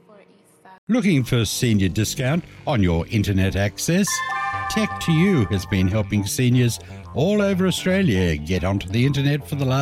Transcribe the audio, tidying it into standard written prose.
Looking for senior discount on your internet access? Tech2U has been helping seniors all over Australia get onto the internet for the last